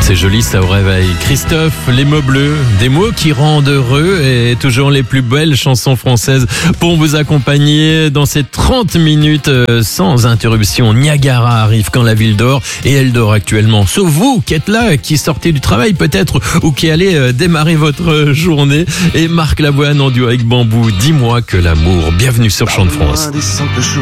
C'est joli ça au réveil. Christophe, les mots bleus, des mots qui rendent heureux et toujours les plus belles chansons françaises pour vous accompagner dans ces 30 minutes sans interruption. Niagara arrive quand la ville dort et elle dort actuellement. Sauf vous qui êtes là, qui sortez du travail peut-être ou qui allez démarrer votre journée. Et Marc Lavoine en duo avec Bambou, dis-moi que l'amour. Bienvenue sur Chant de France.